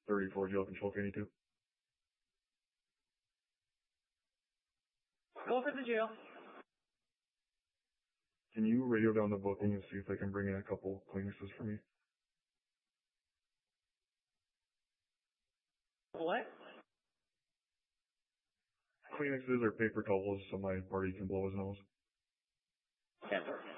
34 jail control K-2. Go for the jail. Can you radio down the booking and see if they can bring in a couple Kleenexes for me? What? Kleenexes or paper towels so my party can blow his nose. Yes, sir.